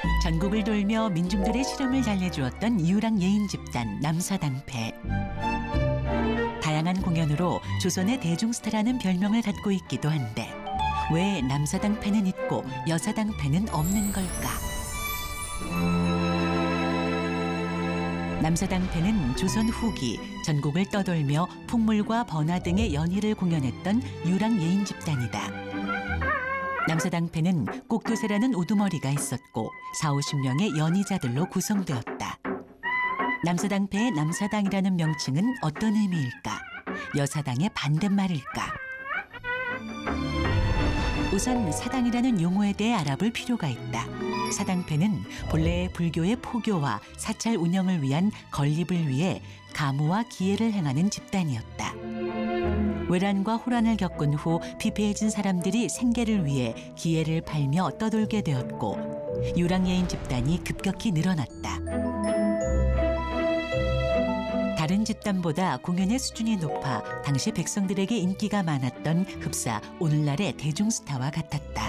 전국을 돌며 민중들의 시름을 달래주었던 유랑 예인 집단 남사당패. 다양한 공연으로 조선의 대중스타라는 별명을 갖고 있기도 한데 왜 남사당패는 있고 여사당패는 없는 걸까? 남사당패는 조선 후기 전국을 떠돌며 풍물과 번화 등의 연희를 공연했던 유랑 예인 집단이다. 남사당패는 꼭두새라는 우두머리가 있었고 40~50명의 연희자들로 구성되었다. 남사당패의 남사당이라는 명칭은 어떤 의미일까? 여사당의 반대말일까? 우선 사당이라는 용어에 대해 알아볼 필요가 있다. 사당패는 본래 불교의 포교와 사찰 운영을 위한 건립을 위해 가무와 기해를 행하는 집단이었다. 외란과 호란을 겪은 후 피폐해진 사람들이 생계를 위해 기해를 팔며 떠돌게 되었고 유랑예인 집단이 급격히 늘어났다. 다른 집단보다 공연의 수준이 높아 당시 백성들에게 인기가 많았던 흡사 오늘날의 대중스타와 같았다.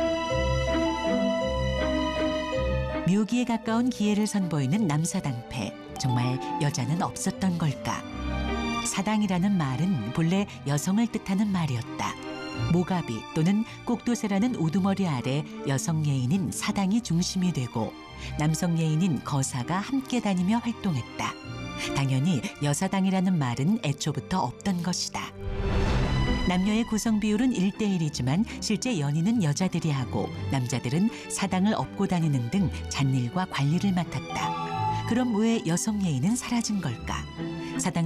묘기에 가까운 기해를 선보이는 남사당패. 정말 여자는 없었던 걸까? 사당이라는 말은 본래 여성을 뜻하는 말이었다. 모가비 또는 꼭두새라는 우두머리 아래 여성 예인인 사당이 중심이 되고 남성 예인인 거사가 함께 다니며 활동했다. 당연히 여사당이라는 말은 애초부터 없던 것이다. 남녀의 구성 비율은 1:1이지만 실제 연희는 여자들이 하고 남자들은 사당을 업고 다니는 등 잔일과 관리를 맡았다. 그럼 왜 여성 예인은 사라진 걸까? 사당